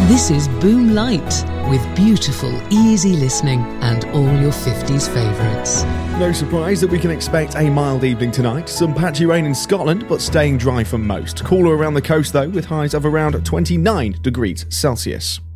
This is Boom Light, with beautiful, easy listening and all your 50s favourites. No surprise that we can expect a mild evening tonight. Some patchy rain in Scotland, but staying dry for most. Cooler around the coast though, with highs of around 29 degrees Celsius.